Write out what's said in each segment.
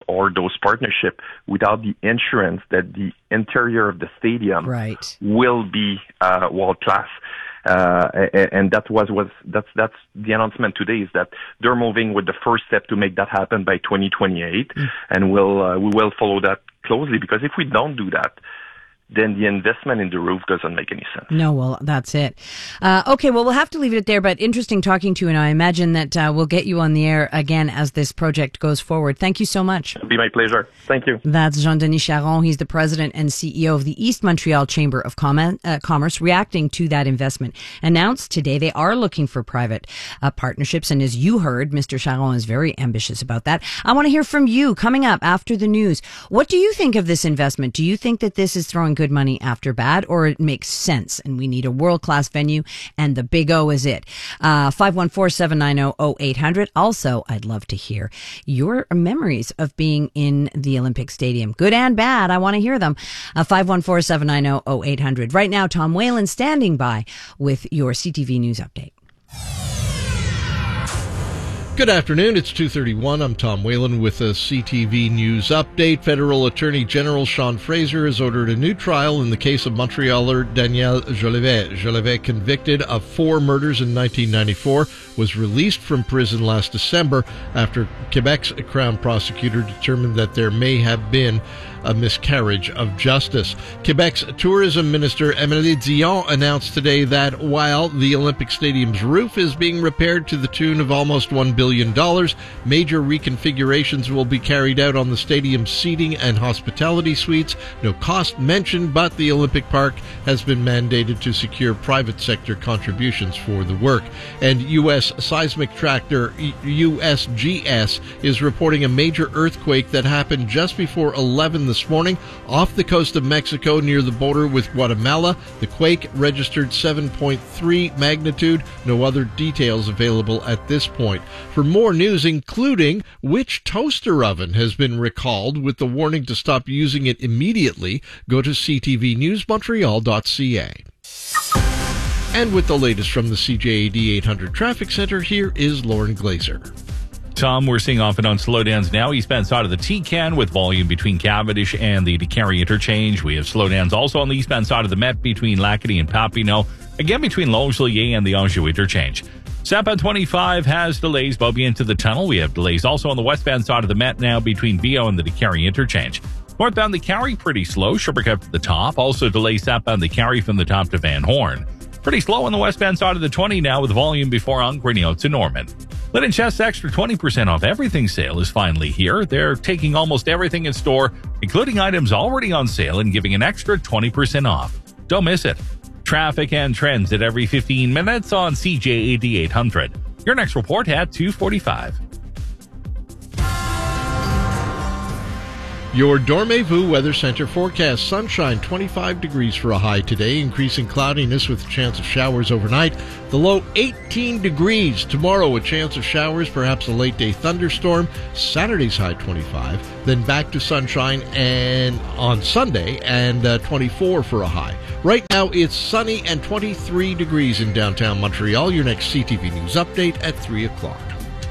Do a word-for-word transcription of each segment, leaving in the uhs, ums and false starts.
or those partnerships without the insurance that the interior of the stadium right. will be uh, world class. Uh, and, and that was, was that's that's the announcement today, is that they're moving with the first step to make that happen by twenty twenty-eight, mm. and we'll uh, we will follow that closely, because if we don't do that, then the investment in the roof doesn't make any sense. No, well, that's it. Uh, okay, well, we'll have to leave it there, but interesting talking to you, and I imagine that uh, we'll get you on the air again as this project goes forward. Thank you so much. It'll be my pleasure. Thank you. That's Jean-Denis Charron. He's the president and C E O of the East Montreal Chamber of Com- uh, Commerce, reacting to that investment. Announced today, they are looking for private uh, partnerships, and as you heard, Mister Charron is very ambitious about that. I want to hear from you coming up after the news. What do you think of this investment? Do you think that this is throwing good money after bad, or it makes sense and we need a world-class venue and the Big O is it? Uh, five one four, seven nine zero, zero eight hundred. Also, I'd love to hear your memories of being in the Olympic Stadium. Good and bad. I want to hear them. Uh, five one four, seven nine zero, zero eight hundred. Right now, Tom Whalen standing by with your C T V News Update. Good afternoon. It's two thirty-one. I'm Tom Whalen with a C T V News Update. Federal Attorney General Sean Fraser has ordered a new trial in the case of Montrealer Daniel Jolivet. Jolivet, convicted of four murders in nineteen ninety-four, was released from prison last December after Quebec's Crown prosecutor determined that there may have been a miscarriage of justice. Quebec's Tourism Minister Émilie Dion announced today that while the Olympic Stadium's roof is being repaired to the tune of almost one billion dollars, major reconfigurations will be carried out on the stadium's seating and hospitality suites. No cost mentioned, but the Olympic Park has been mandated to secure private sector contributions for the work. And U S seismic tracker U S G S is reporting a major earthquake that happened just before eleven this morning off the coast of Mexico near the border with Guatemala. The quake registered seven point three magnitude. No other details available at this point. For more news, including which toaster oven has been recalled with the warning to stop using it immediately, go to c t v news montreal dot c a. And with the latest from the C J A D eight hundred Traffic Center, here is Lauren Glazer. Tom, we're seeing off and on slowdowns now eastbound side of the T-Can with volume between Cavendish and the DeCarry interchange. We have slowdowns also on the eastbound side of the Met between Lacadie and Papineau. Again, between Longueuil and the Anjou interchange. Southbound twenty-five has delays bumping into the tunnel. We have delays also on the westbound side of the Met now between Viau and the DeCarry interchange. Northbound the Carry, pretty slow. Sherbrooke up to the top. Also delays southbound the Carry from the top to Van Horn. Pretty slow on the westbound side of the twenty now with volume before Ongrenio to Norman. Linen Chest's extra twenty percent off everything sale is finally here. They're taking almost everything in store, including items already on sale, and giving an extra twenty percent off. Don't miss it. Traffic and trends at every fifteen minutes on C J A D eight hundred. Your next report at two forty-five. Your Dormez-vous Weather Center forecast: sunshine, twenty-five degrees for a high today, increasing cloudiness with a chance of showers overnight. The low, eighteen degrees. Tomorrow, a chance of showers, perhaps a late day thunderstorm. Saturday's high, twenty-five. Then back to sunshine and on Sunday, and uh, twenty-four for a high. Right now, it's sunny and twenty-three degrees in downtown Montreal. Your next C T V News Update at three o'clock.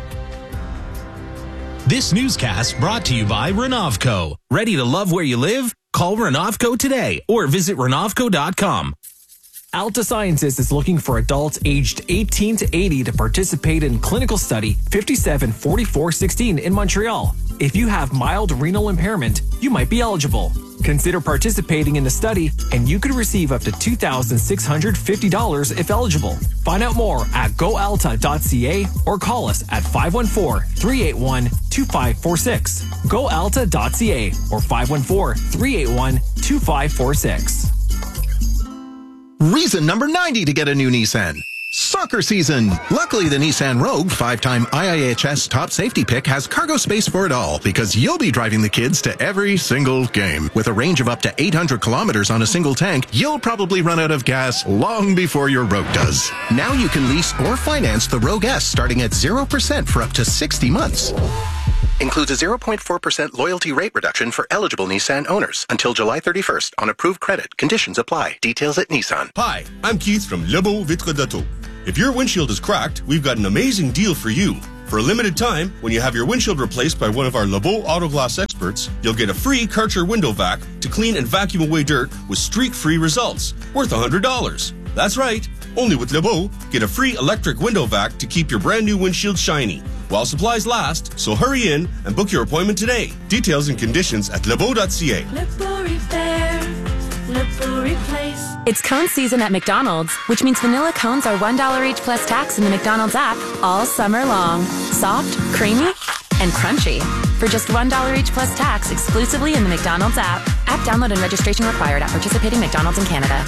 This newscast brought to you by Renovco. Ready to love where you live? Call Renovco today or visit renovco dot com. Alta Sciences is looking for adults aged eighteen to eighty to participate in clinical study fifty-seven forty-four sixteen in Montreal. If you have mild renal impairment, you might be eligible. Consider participating in the study, and you could receive up to two thousand six hundred fifty dollars if eligible. Find out more at go alta dot c a or call us at five one four, three eight one, two five four six. go alta dot c a or five one four, three eight one, two five four six. Reason number ninety to get a new Nissan. Soccer season. Luckily, the Nissan Rogue, five-time I I H S top safety pick, has cargo space for it all, because you'll be driving the kids to every single game. With a range of up to eight hundred kilometers on a single tank, you'll probably run out of gas long before your Rogue does. Now you can lease or finance the Rogue S starting at zero percent for up to sixty months. Includes a zero point four percent loyalty rate reduction for eligible Nissan owners until July thirty-first on approved credit. Conditions apply. Details at Nissan. Hi, I'm Keith from Lebeau Vitre d'Auto. If your windshield is cracked, we've got an amazing deal for you. For a limited time, when you have your windshield replaced by one of our Lebeau Auto Glass experts, experts, you'll get a free Karcher window vac to clean and vacuum away dirt with streak-free results, worth one hundred dollars. That's right. Only with Lebeau, get a free electric window vac to keep your brand new windshield shiny while supplies last, so hurry in and book your appointment today. Details and conditions at lebeau dot c a. Lebeau Repair, Lebeau Replace. It's cone season at McDonald's, which means vanilla cones are one dollar each plus tax in the McDonald's app all summer long. Soft, creamy, and crunchy. For just one dollar each plus tax exclusively in the McDonald's app. App download and registration required at participating McDonald's in Canada.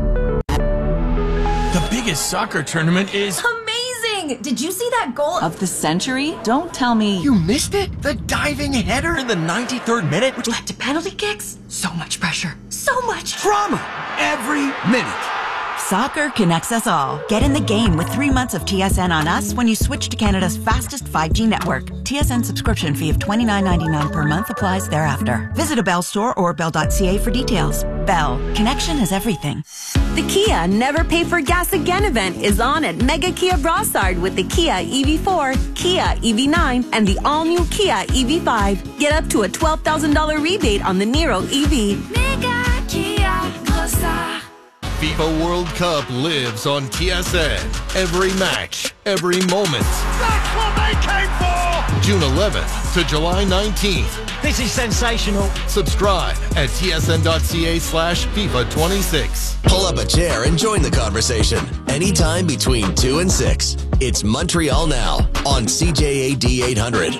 The biggest soccer tournament is amazing! Did you see that goal of the century? Don't tell me you missed it. The diving header in the ninety-third minute, which led to penalty kicks. So much pressure. So much drama every minute. Soccer connects us all. Get in the game with three months of T S N on us when you switch to Canada's fastest five G network. T S N subscription fee of twenty-nine ninety-nine per month applies thereafter. Visit a Bell store or bell dot c a for details. Bell. Connection is everything. The Kia Never Pay for Gas Again event is on at Mega Kia Brossard with the Kia E V four, Kia E V nine, and the all-new Kia E V five. Get up to a twelve thousand dollars rebate on the Niro E V. Mega Kia Brossard. FIFA World Cup lives on T S N. Every match, every moment. That's what they came for! June eleventh to July nineteenth. This is sensational. Subscribe at tsn.ca slash FIFA 26. Pull up a chair and join the conversation. Anytime between two and six. It's Montreal Now on C J A D eight hundred.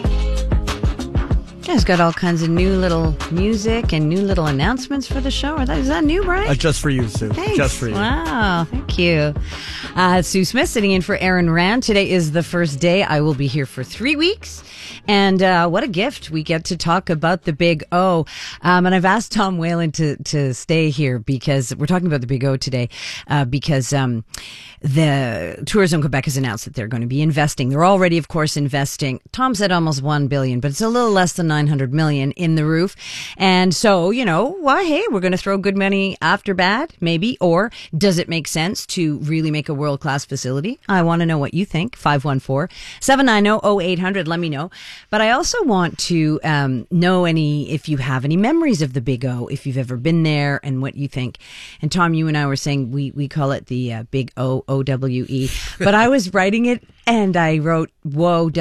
It's got all kinds of new little music and new little announcements for the show. Is that, is that new, Brian? Uh, just for you, Sue. Thanks. Just for you. Wow, thank you. Uh, Sue Smith sitting in for Aaron Rand. Today is the first day. I will be here for three weeks. And uh, what a gift. We get to talk about the Big O. Um, and I've asked Tom Whalen to, to stay here because we're talking about the Big O today uh, because um, the Tourism Quebec has announced that they're going to be investing. They're already, of course, investing. Tom said almost one billion dollars, but it's a little less than nine hundred million dollars in the roof. And so, you know, why, hey, we're going to throw good money after bad, maybe. Or does it make sense to really make a world-class facility? I want to know what you think. five one four, seven nine zero, zero eight hundred. Let me know. But I also want to um, know any, if you have any memories of the Big O, if you've ever been there and what you think. And Tom, you and I were saying we, we call it the uh, Big O, O W E. But I was writing it and I wrote whoa,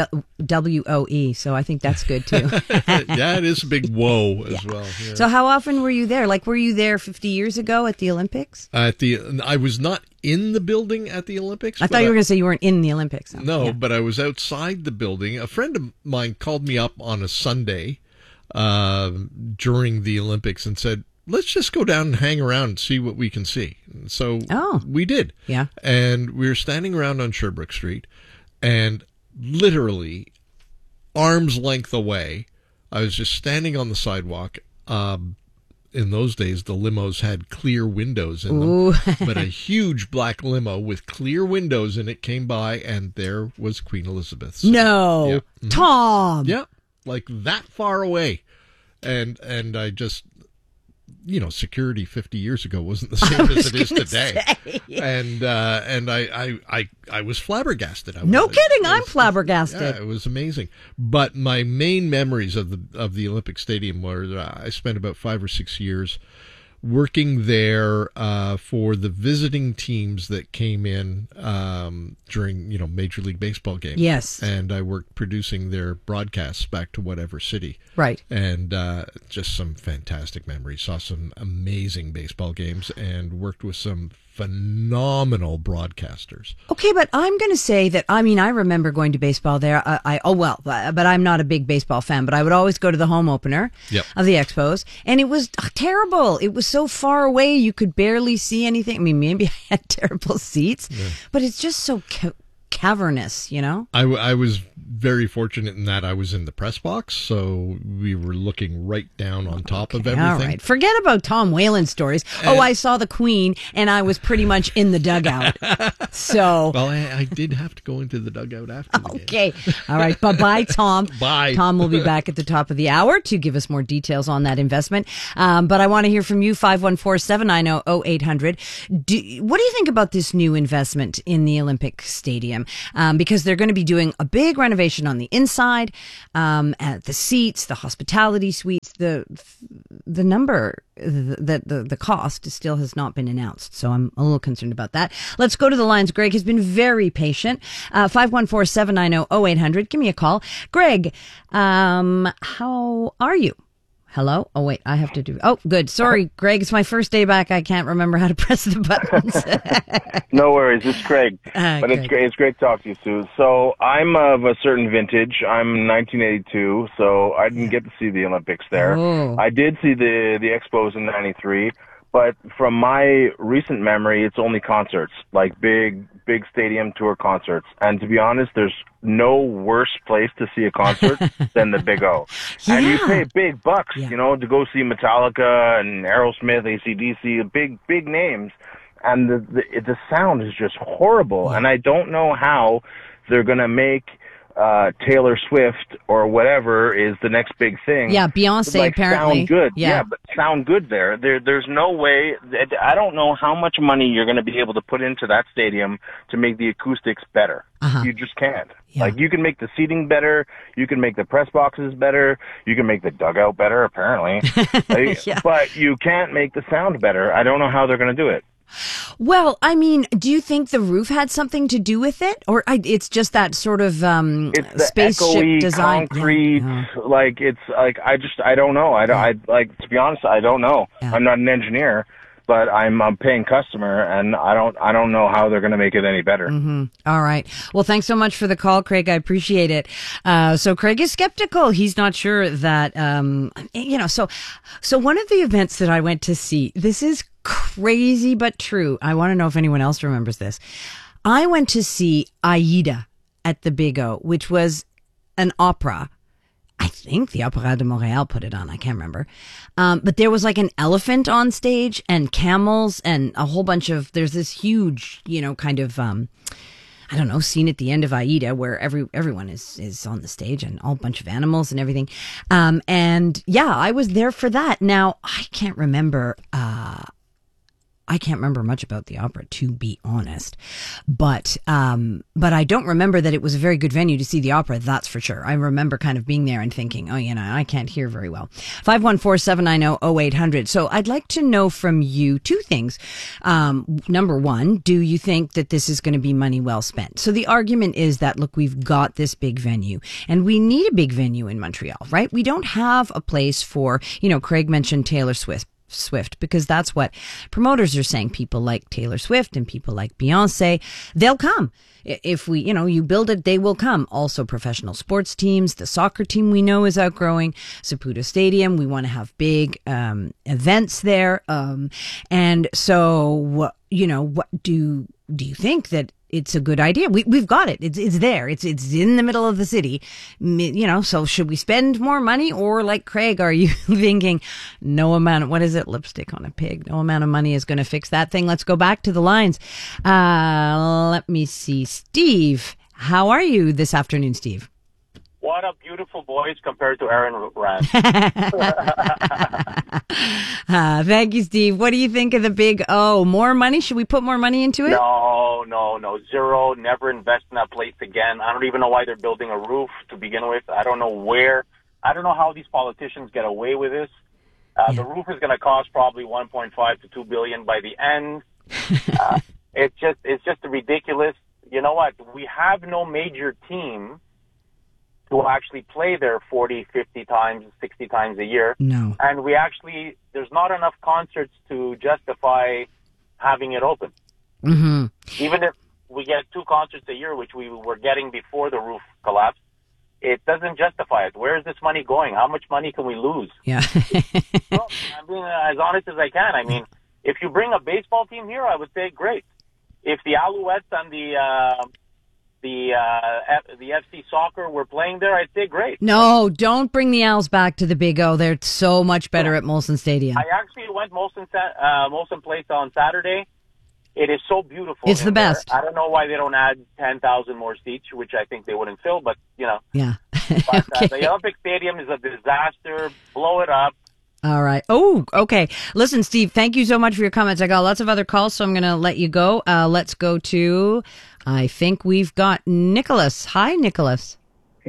W O E. So I think that's good too. Yeah, it is a big whoa as yeah. well. Yeah. So how often were you there? Like, were you there fifty years ago at the Olympics? Uh, at the, I was not in the building at the Olympics. I thought you were going to say you weren't in the Olympics. So. No, yeah. but I was outside the building. A friend of mine called me up on a Sunday uh, during the Olympics and said, let's just go down and hang around and see what we can see. So oh. we did. Yeah. And we were standing around on Sherbrooke Street, and literally arm's length away, I was just standing on the sidewalk. Um, in those days, the limos had clear windows in Ooh. them, but a huge black limo with clear windows in it came by, and there was Queen Elizabeth. So, no, yeah. Mm-hmm. Tom. Yeah, like that far away, and and I just, you know, security fifty years ago wasn't the same as it is today, say. and uh, and I, I I I was flabbergasted. I was, no kidding, was, I'm flabbergasted. Yeah, it was amazing. But my main memories of the of the Olympic Stadium were uh, I spent about five or six years working there uh, for the visiting teams that came in um, during, you know, Major League Baseball games. Yes. And I worked producing their broadcasts back to whatever city. Right. And uh, just some fantastic memories. Saw some amazing baseball games and worked with some phenomenal broadcasters. Okay, but I'm going to say that, I mean, I remember going to baseball there. I, I oh, well, but I'm not a big baseball fan, but I would always go to the home opener yep. of the Expos, and it was terrible. It was so far away, you could barely see anything. I mean, maybe I had terrible seats, yeah. but it's just so ca- cavernous, you know? I, w- I was very fortunate in that I was in the press box, so we were looking right down on top okay, of everything. All right. Forget about Tom Whalen stories. And, oh, I saw the Queen, and I was pretty much in the dugout. So, well, I, I did have to go into the dugout after the okay. game. All right. Bye-bye, Tom. Bye. Tom will be back at the top of the hour to give us more details on that investment. Um, but I want to hear from you, five one four, seven nine zero, zero eight hundred. Do, what do you think about this new investment in the Olympic Stadium? Um, because they're going to be doing a big renovation renovation on the inside, um, at the seats, the hospitality suites. The the number, the, the the cost still has not been announced, so I'm a little concerned about that. Let's go to the lines. Greg has been very patient. Uh, five one four, seven nine zero, zero eight hundred. Give me a call. Greg, um, how are you? Hello? Oh, wait, I have to do... Oh, good. Sorry, Greg. It's my first day back. I can't remember how to press the buttons. No worries. It's Greg. Uh, but it's great. It's great to talk to you, Sue. So I'm of a certain vintage. I'm nineteen eighty-two, so I didn't get to see the Olympics there. Oh. I did see the, the Expos in ninety-three, but from my recent memory, it's only concerts, like big, big stadium tour concerts. And to be honest, there's no worse place to see a concert than the Big O. Yeah. And you pay big bucks, Yeah. you know, to go see Metallica and Aerosmith, A C D C, big, big names. And the, the, the sound is just horrible. And I don't know how they're going to make uh, Taylor Swift or whatever is the next big thing. Yeah, Beyonce like, apparently. Sound good. Yeah. Yeah, but sound good there. There, there's no way. I don't know how much money you're going to be able to put into that stadium to make the acoustics better. Uh-huh. You just can't. Like, you can make the seating better. You can make the press boxes better. You can make the dugout better, apparently. Like, Yeah. But you can't make the sound better. I don't know how they're going to do it. Well, I mean, do you think the roof had something to do with it? Or I, it's just that sort of um, It's the spaceship echoey design? concrete, Yeah. like it's like I just I don't know. I don't. I like to be honest. I don't know. Yeah. I'm not an engineer, but I'm a paying customer, and I don't I don't know how they're going to make it any better. Mm-hmm. All right. Well, thanks so much for the call, Craig. I appreciate it. Uh, so Craig is skeptical. He's not sure that, um, you know, so, so one of the events that I went to see, this is crazy, but true. I want to know if anyone else remembers this. I went to see Aida at the Big O, which was an opera. I think the Opéra de Montréal put it on. I can't remember. Um, but there was like an elephant on stage and camels and a whole bunch of, there's this huge, you know, kind of, um, I don't know, scene at the end of Aida where every, everyone is, is on the stage and all bunch of animals and everything. Um, and yeah, I was there for that. Now I can't remember, uh, I can't remember much about the opera, to be honest, but um, but I don't remember that it was a very good venue to see the opera. That's for sure. I remember kind of being there and thinking, oh, you know, I can't hear very well. five one four, seven nine zero, zero eight hundred. So I'd like to know from you two things. Um, number one, do you think that this is going to be money well spent? So the argument is that, look, we've got this big venue and we need a big venue in Montreal, right? We don't have a place for, you know, Craig mentioned Taylor Swift. Swift, because that's what promoters are saying. People like Taylor Swift and people like Beyonce, they'll come. If we, you know, you build it, they will come. Also professional sports teams. The soccer team we know is outgrowing Saputo Stadium. We want to have big um, events there. Um, and so, what, you know, what do, do you think that it's a good idea? We, we've got it. It's, it's there. It's, it's in the middle of the city. You know, so should we spend more money? Or like Craig, are you thinking no amount of, what is it? Lipstick on a pig. No amount of money is going to fix that thing. Let's go back to the lines. Uh, let me see. Steve, how are you this afternoon, Steve? What a beautiful voice compared to Aaron Rand. uh, thank you, Steve. What do you think of the Big O? More money? Should we put more money into it? No, no, no. Zero. Never invest in that place again. I don't even know why they're building a roof to begin with. I don't know where. I don't know how these politicians get away with this. Uh, yeah. The roof is going to cost probably one point five to two billion by the end. uh, it's just, it's just ridiculous. You know what? We have no major team to actually play there forty, fifty times, sixty times a year. No. And we actually, there's not enough concerts to justify having it open. Mm-hmm. Even if we get two concerts a year, which we were getting before the roof collapsed, it doesn't justify it. Where is this money going? How much money can we lose? Yeah. Well, I'm being as honest as I can. I mean, if you bring a baseball team here, I would say great. If the Alouettes and the... Uh, the uh, F- the F C Soccer were playing there, I'd say great. No, don't bring the Owls back to the Big O. They're so much better at Molson Stadium. I actually went Molson uh, Molson Place on Saturday. It is so beautiful. It's the there. best. I don't know why they don't add ten thousand more seats, which I think they wouldn't fill, but, you know. Yeah. But okay. uh, the Olympic Stadium is a disaster. Blow it up. All right. Oh, okay. Listen, Steve, thank you so much for your comments. I got lots of other calls, so I'm going to let you go. Uh, let's go to, I think we've got Nicholas. Hi, Nicholas.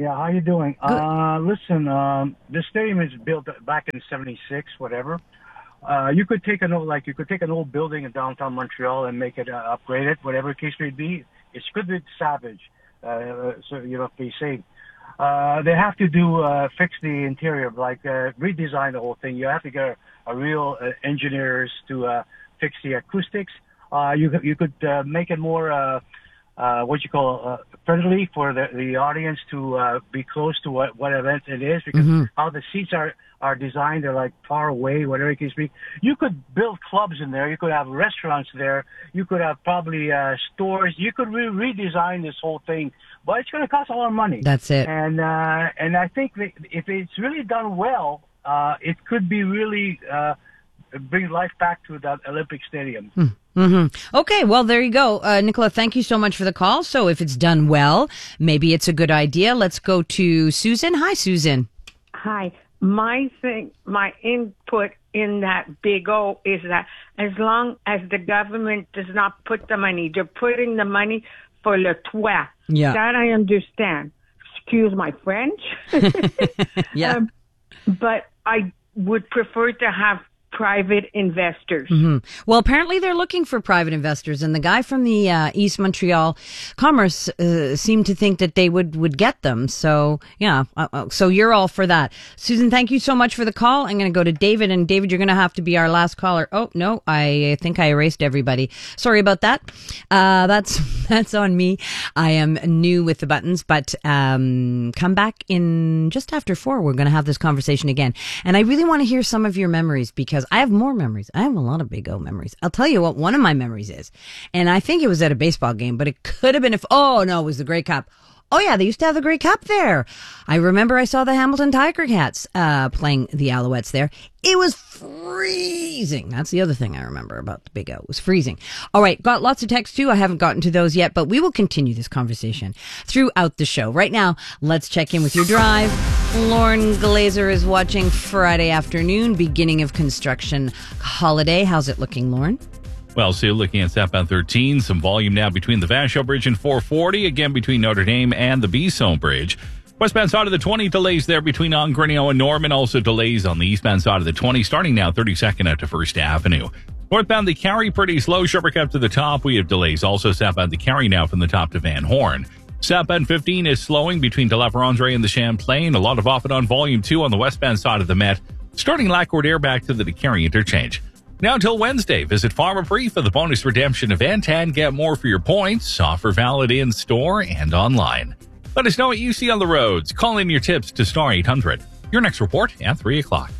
Yeah, how you doing? Uh, listen, um, the stadium is built back in seventy-six, whatever. Uh, you could take an old, like, you could take an old building in downtown Montreal and make it uh, upgrade it, whatever the case may be. It's good with Savage, uh, so, you know, be safe. Uh, they have to do, uh, fix the interior, like, uh, redesign the whole thing. You have to get a, a real uh, engineers to, uh, fix the acoustics. Uh, you could, you could, uh, make it more, uh, uh, what you call, uh, friendly for the, the audience to, uh, be close to what, what event it is, because Mm-hmm. how the seats are, are designed, they're like far away, whatever it can be. You could build clubs in there. You could have restaurants there. You could have probably, uh, stores. You could re- redesign this whole thing, but it's going to cost a lot of money. That's it. And, uh, and I think that if it's really done well, uh, it could be really, uh, bring life back to that Olympic Stadium. Mm-hmm. Okay, well, there you go. Uh, Nicola, thank you so much for the call. So if it's done well, maybe it's a good idea. Let's go to Susan. Hi, Susan. Hi. My thing, my input in that big O is that as long as the government does not put the money, they're putting the money for le toit. Yeah. That I understand. Excuse my French. Yeah. Um, but I would prefer to have private investors. Mm-hmm. Well, apparently they're looking for private investors, and the guy from the uh, East Montreal Commerce uh, seemed to think that they would, would get them. So, yeah, uh, so you're all for that. Susan, thank you so much for the call. I'm going to go to David, and David, you're going to have to be our last caller. Oh, no, I think I erased everybody. Sorry about that. Uh, that's that's on me. I am new with the buttons, but um, come back in just after four. We're going to have this conversation again. And I really want to hear some of your memories, because I have more memories. I have a lot of Big O memories. I'll tell you what one of my memories is. And I think it was at a baseball game, but it could have been if, oh no, it was the Grey Cup. Oh yeah, they used to have the Grey Cup there. I remember I saw the Hamilton Tiger Cats, uh, playing the Alouettes there. It was freezing. That's the other thing I remember about the Big O. It was freezing. All right. Got lots of texts too. I haven't gotten to those yet, but we will continue this conversation throughout the show. Right now, let's check in with your drive. Lauren Glazer is watching Friday afternoon, beginning of construction holiday. How's it looking, Lauren? Well, Sue, looking at southbound thirteen, some volume now between the Vachon Bridge and four forty, again between Notre Dame and the Bisson Bridge. Westbound side of the twenty, delays there between Ongrenio and Norman. Also delays on the eastbound side of the twenty, starting now thirty-second out to First Avenue. Northbound the Carry, pretty slow. Sherbrooke up to the top. We have delays. Also southbound the Carry now from the top to Van Horn. Southbound fifteen is slowing between De La Vérendrye and the Champlain. A lot of off and on volume two on the westbound side of the Met, starting Lac-Cordaire back to the DeCarry interchange. Now until Wednesday, visit Pharmaprix for the bonus redemption event and get more for your points. Offer valid in store and online. Let us know what you see on the roads. Call in your tips to Star eight hundred. Your next report at three o'clock.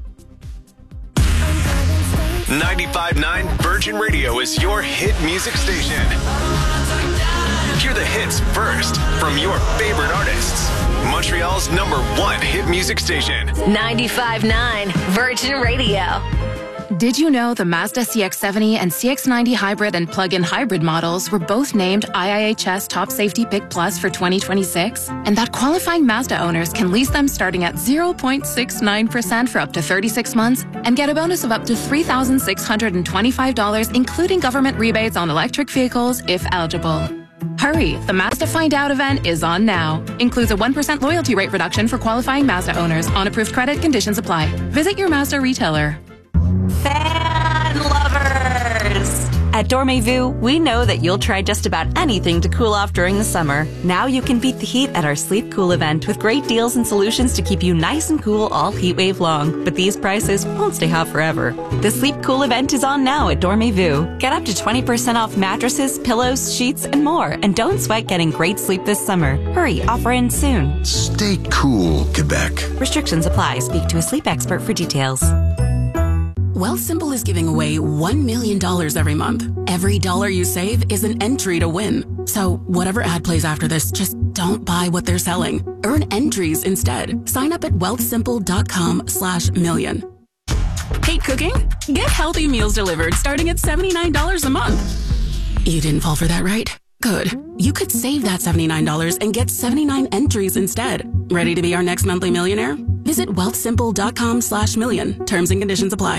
ninety-five point nine Virgin Radio is your hit music station. Hear the hits first from your favorite artists. Montreal's number one hit music station. ninety-five point nine Virgin Radio. Did you know the Mazda C X seventy and C X ninety hybrid and plug-in hybrid models were both named I I H S Top Safety Pick Plus for twenty twenty-six? And that qualifying Mazda owners can lease them starting at zero point six nine percent for up to thirty-six months and get a bonus of up to three thousand six hundred twenty-five dollars, including government rebates on electric vehicles if eligible. Hurry, the Mazda Find Out event is on now. Includes a one percent loyalty rate reduction for qualifying Mazda owners. On approved credit, conditions apply. Visit your Mazda retailer. Fan lovers! At Dormez-vous, we know that you'll try just about anything to cool off during the summer. Now you can beat the heat at our Sleep Cool event with great deals and solutions to keep you nice and cool all heat wave long. But these prices won't stay hot forever. The Sleep Cool event is on now at Dormez-vous. Get up to twenty percent off mattresses, pillows, sheets, and more. And don't sweat getting great sleep this summer. Hurry, offer ends soon. Stay cool, Quebec. Restrictions apply. Speak to a sleep expert for details. Wealthsimple is giving away one million dollars every month. Every dollar you save is an entry to win. So whatever ad plays after this, just don't buy what they're selling. Earn entries instead. Sign up at wealthsimple.com slash million. Hate cooking? Get healthy meals delivered starting at seventy-nine dollars a month. You didn't fall for that, right? Good. You could save that seventy-nine dollars and get seventy-nine entries instead. Ready to be our next monthly millionaire? Visit wealthsimple.com slash million. Terms and conditions apply.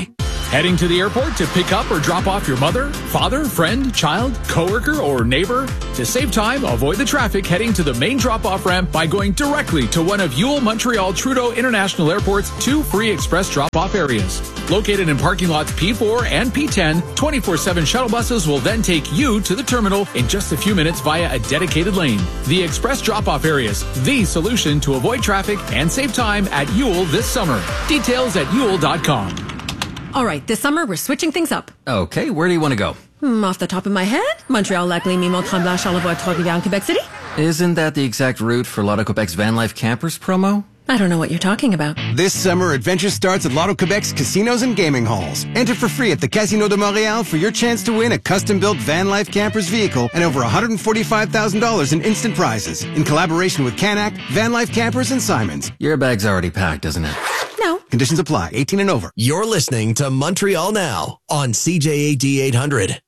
Heading to the airport to pick up or drop off your mother, father, friend, child, coworker, or neighbor? To save time, avoid the traffic heading to the main drop-off ramp by going directly to one of Yule Montreal Trudeau International Airport's two free express drop-off areas. Located in parking lots P four and P ten, twenty-four seven shuttle buses will then take you to the terminal in just a few minutes via a dedicated lane. The express drop-off areas, the solution to avoid traffic and save time at Yule this summer. Details at yule dot com. All right, this summer we're switching things up. Okay, where do you want to go? Hmm, off the top of my head, Montreal, Lac-Lémy, Mont-Tremblant, Charlevoix, Trois-Rivières, Quebec City. Isn't that the exact route for Lotto Quebec's Van Life Campers promo? I don't know what you're talking about. This summer, adventure starts at Lotto Quebec's casinos and gaming halls. Enter for free at the Casino de Montréal for your chance to win a custom-built Van Life Campers vehicle and over one hundred forty-five thousand dollars in instant prizes in collaboration with Canac, Van Life Campers, and Simons. Your bag's already packed, isn't it? No. Conditions apply. eighteen and over. You're listening to Montreal Now on C J A D eight hundred.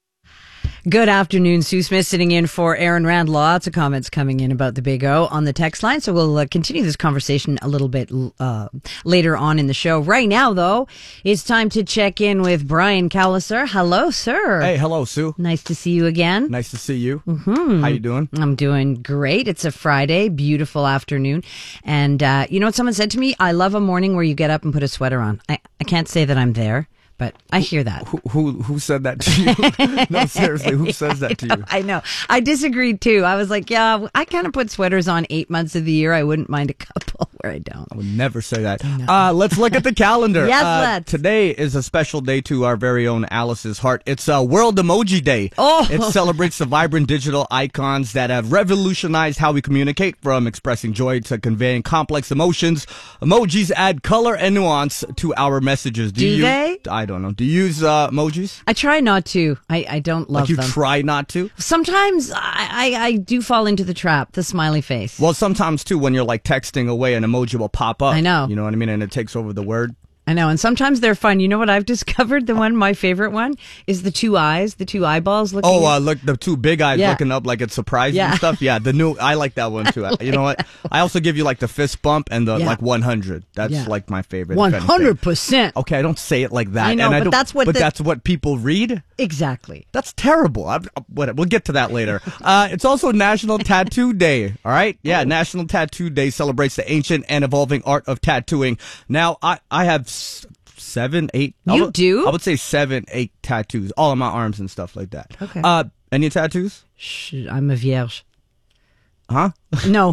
Good afternoon. Sue Smith sitting in for Aaron Rand. Lots of comments coming in about the Big O on the text line. So we'll uh, continue this conversation a little bit uh, later on in the show. Right now, though, it's time to check in with Brian Calliser. Hello, sir. Hey, hello, Sue. Nice to see you again. Nice to see you. Mm-hmm. How you doing? I'm doing great. It's a Friday, beautiful afternoon. And uh, you know what someone said to me? I love a morning where you get up and put a sweater on. I, I can't say that I'm there. But I hear that. Who, who who said that to you? No, seriously, who says that to you? I know. I disagreed too. I was like, yeah, I kind of put sweaters on eight months of the year. I wouldn't mind a couple where I don't. I would never say that. Uh, let's look at the calendar. Yes, uh, let's. Today is a special day to our very own Alice's heart. It's uh, World Emoji Day. Oh. It celebrates the vibrant digital icons that have revolutionized how we communicate, from expressing joy to conveying complex emotions. Emojis add color and nuance to our messages. Do, Do you, they? I don't know. Do you use uh, emojis? I try not to. I, I don't love like you them. try not to? Sometimes I, I, I do fall into the trap, the smiley face. Well, sometimes too, when you're like texting away, an emoji will pop up. I know. You know what I mean? And it takes over the word. I know, and sometimes they're fun. You know what I've discovered? The one, my favorite one, is the two eyes, the two eyeballs looking. Oh, uh, look, the two big eyes Yeah. looking up like it's surprising Yeah. and stuff. Yeah, the new, I like that one too. I like You know what? I also give you like the fist bump and the Yeah. like one hundred. That's Yeah. like my favorite. One if anything. hundred percent. Okay, I don't say it like that. I know, and I but don't, that's what But the- that's what people read. Exactly. That's terrible. I'm, whatever. We'll get to that later. Uh, it's also National Tattoo Day. All right. Yeah. National Tattoo Day celebrates the ancient and evolving art of tattooing. Now, I, I have s- seven, eight. I You would- do? I would say seven, eight tattoos, all on my arms and stuff like that. Okay. Uh, any tattoos? Shh, I'm a vierge. Huh? No.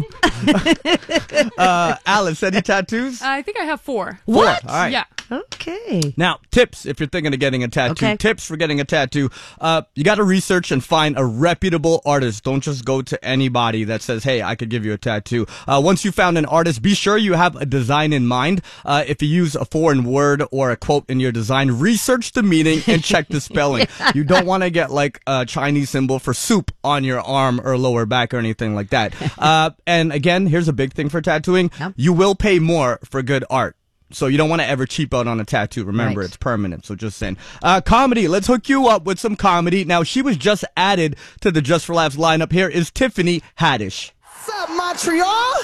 uh, Alice, any tattoos? I think I have four. What? Four. All right. Yeah. Okay. Now, tips if you're thinking of getting a tattoo. Okay. Tips for getting a tattoo. Uh, you got to research and find a reputable artist. Don't just go to anybody that says, hey, I could give you a tattoo. Uh, once you found an artist, be sure you have a design in mind. Uh, if you use a foreign word or a quote in your design, research the meaning and check the spelling. You don't want to get like a Chinese symbol for soup on your arm or lower back or anything like that. Uh, and again, here's a big thing for tattooing. You will pay more for good art. So you don't want to ever cheap out on a tattoo. Remember, Right. it's permanent. So just saying. Uh, comedy. Let's hook you up with some comedy. Now, she was just added to the Just for Laughs lineup. Here is Tiffany Haddish. What's up, Montreal?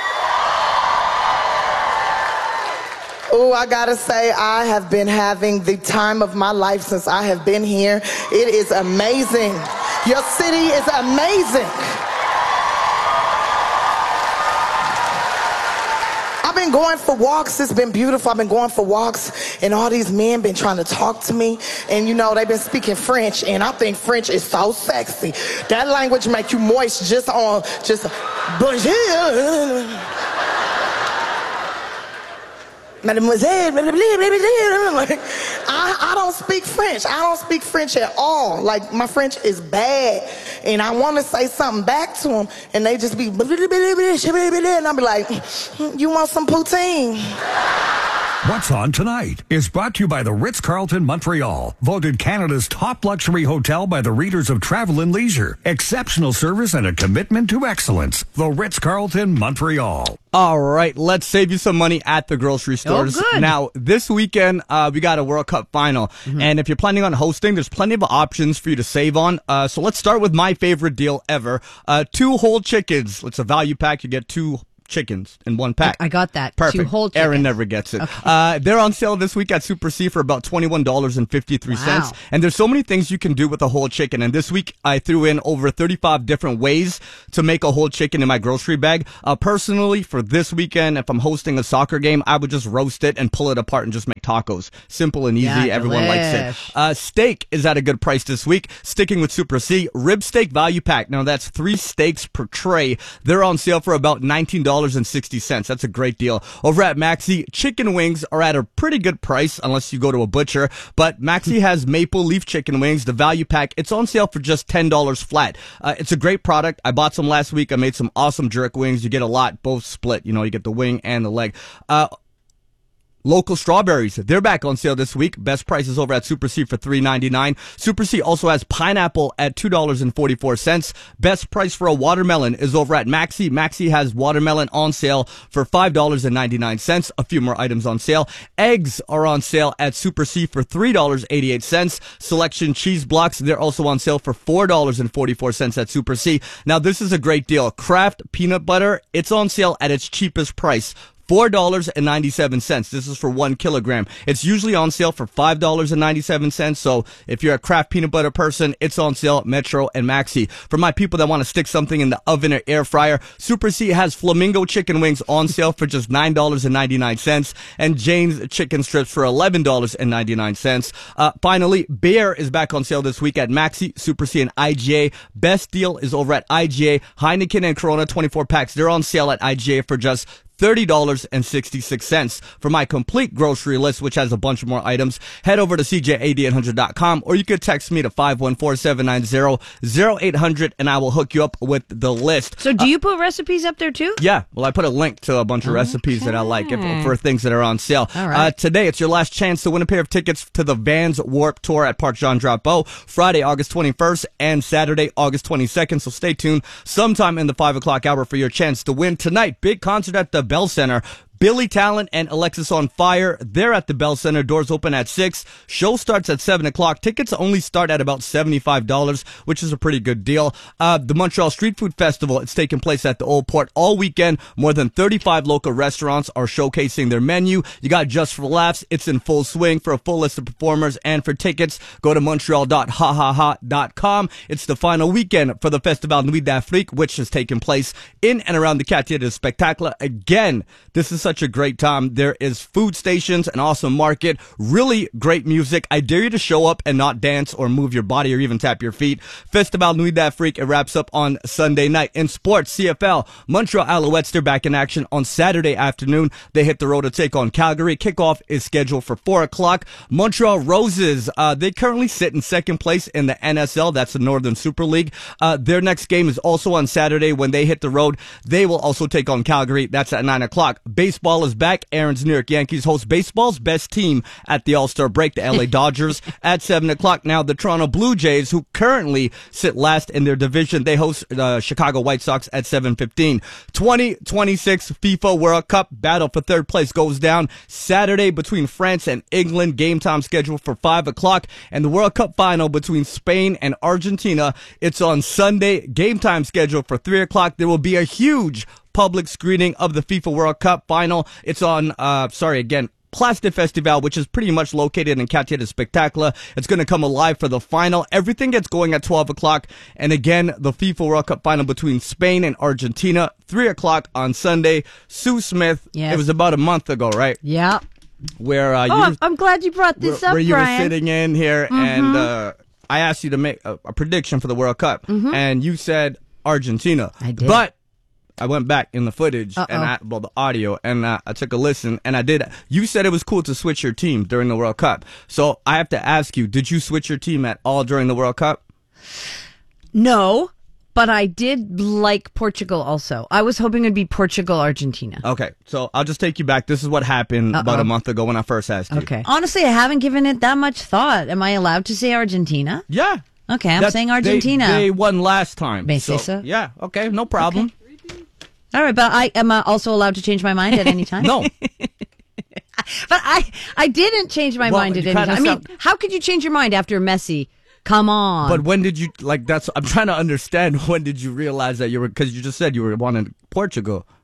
Oh, I gotta say, I have been having the time of my life since I have been here. It is amazing. Your city is amazing. I've been going for walks. It's been beautiful. I've been going for walks, and all these men been trying to talk to me. And you know, they've been speaking French, and I think French is so sexy. That language make you moist just on just bonjour. Mademoiselle, like, I, I don't speak French. I don't speak French at all. Like, my French is bad. And I want to say something back to them, and they just be, and I'll be like, you want some poutine? What's On Tonight is brought to you by the Ritz-Carlton Montreal, voted Canada's top luxury hotel by the readers of Travel and Leisure. Exceptional service and a commitment to excellence. The Ritz-Carlton Montreal. All right, let's save you some money at the grocery stores. good. Now, this weekend, uh, we got a World Cup final. And if you're planning on hosting, there's plenty of options for you to save on. Uh, so let's start with my favorite deal ever. Uh, two whole chickens. It's a value pack. You get two chickens in one pack. I got that. Perfect. Two whole chickens. Aaron never gets it. Okay. Uh, they're on sale this week at Super C for about twenty-one dollars and fifty-three cents. Wow. And there's so many things you can do with a whole chicken. And this week I threw in over thirty-five different ways to make a whole chicken in my grocery bag. Uh, personally, for this weekend, if I'm hosting a soccer game, I would just roast it and pull it apart and just make tacos. Simple and easy. Yeah, Everyone likes delish. it. Uh, steak is at a good price this week. Sticking with Super C, rib steak value pack. Now that's three steaks per tray. They're on sale for about nineteen dollars and sixty cents. That's a great deal. Over at Maxi, chicken wings are at a pretty good price unless you go to a butcher. But Maxi has maple leaf chicken wings, the value pack. It's on sale for just ten dollars flat. Uh, it's a great product. I bought some last week. I made some awesome jerk wings. You get a lot, both split. You know, you get the wing and the leg. Uh, Local strawberries, they're back on sale this week. Best prices over at Super C for three ninety-nine. Super C also has pineapple at two dollars and forty-four cents. Best price for a watermelon is over at Maxi. Maxi has watermelon on sale for five dollars and ninety-nine cents. A few more items on sale. Eggs are on sale at Super C for three dollars and eighty-eight cents. Selection cheese blocks, they're also on sale for four dollars and forty-four cents at Super C. Now this is a great deal. Kraft peanut butter, it's on sale at its cheapest price. four dollars and ninety-seven cents. This is for one kilogram. It's usually on sale for five dollars and ninety-seven cents. So if you're a Kraft peanut butter person, it's on sale at Metro and Maxi. For my people that want to stick something in the oven or air fryer, Super C has flamingo chicken wings on sale for just nine dollars and ninety-nine cents and Jane's chicken strips for eleven dollars and ninety-nine cents. Uh, finally, beer is back on sale this week at Maxi, Super C, and I G A. Best deal is over at I G A. Heineken and Corona twenty-four packs. They're on sale at I G A for just thirty dollars and sixty-six cents. For my complete grocery list, which has a bunch more items, head over to C J A D eight hundred dot com or you could text me to five one four, seven nine zero, zero eight hundred and I will hook you up with the list. So do uh, you put recipes up there too? Yeah. Well, I put a link to a bunch of okay. recipes that I like if, for things that are on sale. All right. Uh, today, it's your last chance to win a pair of tickets to the Vans Warp Tour at Parc Jean Drapeau, Friday, August twenty-first and Saturday, August twenty-second. So stay tuned sometime in the five o'clock hour for your chance to win. Tonight, big concert at the Bell Center. Billy Talent and Alexis on Fire. They're at the Bell Center. Doors open at six. Show starts at seven o'clock. Tickets only start at about seventy-five dollars, which is a pretty good deal. Uh, the Montreal Street Food Festival, it's taking place at the Old Port all weekend. More than thirty-five local restaurants are showcasing their menu. You got Just for Laughs. It's in full swing. For a full list of performers and for tickets, go to montreal dot ha ha ha dot com. It's the final weekend for the Festival Nuit d'Afrique, which is taking place in and around the Quartier du Spectacle. Again, this is such a great time. There is food stations, an awesome market, really great music. I dare you to show up and not dance or move your body or even tap your feet. Festival Nuit d'Afrique, it wraps up on Sunday night. In sports, C F L, Montreal Alouettes, they're back in action on Saturday afternoon. They hit the road to take on Calgary. Kickoff is scheduled for four o'clock. Montreal Roses, uh, they currently sit in second place in the N S L. That's the Northern Super League. Uh, their next game is also on Saturday when they hit the road. They will also take on Calgary. That's at nine o'clock. Baseball is back. Aaron's New York Yankees host baseball's best team at the All-Star break, the L A Dodgers, at seven o'clock. Now, the Toronto Blue Jays, who currently sit last in their division, they host the uh, Chicago White Sox at seven fifteen. twenty twenty-six FIFA World Cup battle for third place goes down Saturday between France and England. Game time scheduled for five o'clock. And the World Cup final between Spain and Argentina, it's on Sunday. Game time scheduled for three o'clock. There will be a huge public screening of the FIFA World Cup final. It's on, uh, sorry, again, Place de Festival, which is pretty much located in Quartier du Spectacle. It's going to come alive for the final. Everything gets going at twelve o'clock. And again, the FIFA World Cup final between Spain and Argentina, three o'clock on Sunday. Sue Smith, yes. It was about a month ago, right? Yeah. Where, uh, oh, you were, I'm glad you brought this where, up, Where you Brian. were sitting in here mm-hmm. and, uh, I asked you to make a, a prediction for the World Cup. Mm-hmm. And you said Argentina. I did. But I went back in the footage Uh-oh. and I, well, the audio, and uh, I took a listen, and I did. You said it was cool to switch your team during the World Cup. So I have to ask you, did you switch your team at all during the World Cup? No, but I did like Portugal also. I was hoping it'd be Portugal, Argentina. Okay, so I'll just take you back. This is what happened Uh-oh. about a month ago when I first asked you. Okay. Honestly, I haven't given it that much thought. Am I allowed to say Argentina? Yeah. Okay, I'm That's, saying Argentina. They, they won last time. May say so? Yeah, okay, no problem. Okay. All right, but I am uh, also allowed to change my mind at any time? No. But I I didn't change my well, mind at any time. I mean, how could you change your mind after Messi? Come on. But when did you, like, that's, I'm trying to understand, when did you realize that you were, because you just said you were wanting Portugal.